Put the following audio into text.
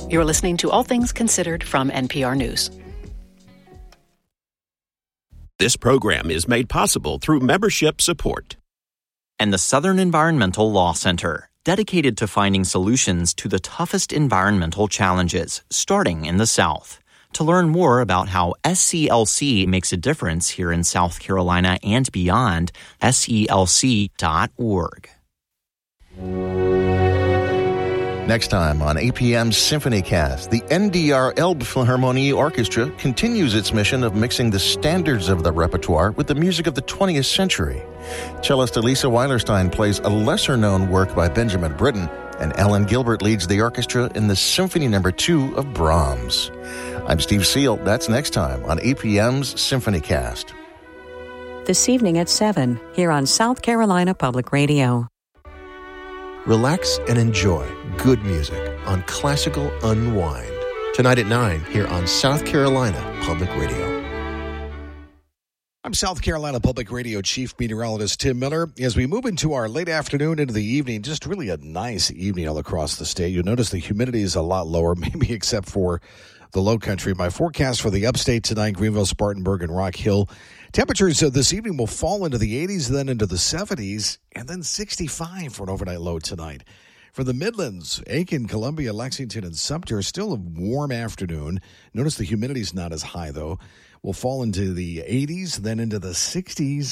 You're listening to All Things Considered from NPR News. This program is made possible through membership support. And the Southern Environmental Law Center, dedicated to finding solutions to the toughest environmental challenges, starting in the South. To learn more about how SCLC makes a difference here in South Carolina and beyond, SELC.org. Next time on APM's Symphony Cast, the NDR Elbphilharmonie Orchestra continues its mission of mixing the standards of the repertoire with the music of the 20th century. Cellist Elisa Weilerstein plays a lesser-known work by Benjamin Britten, and Ellen Gilbert leads the orchestra in the Symphony No. 2 of Brahms. I'm Steve Seal. That's next time on APM's Symphony Cast. This evening at 7, here on South Carolina Public Radio. Relax and enjoy good music on Classical Unwind. Tonight at 9 here on South Carolina Public Radio. I'm South Carolina Public Radio Chief Meteorologist Tim Miller. As we move into our late afternoon into the evening, just really a nice evening all across the state. You'll notice the humidity is a lot lower, maybe except for the low country. My forecast for the upstate tonight, Greenville, Spartanburg, and Rock Hill. Temperatures this evening will fall into the 80s, then into the 70s, and then 65 for an overnight low tonight. For the Midlands, Aiken, Columbia, Lexington, and Sumter, still a warm afternoon. Notice the humidity is not as high, though. Will fall into the 80s, then into the 60s.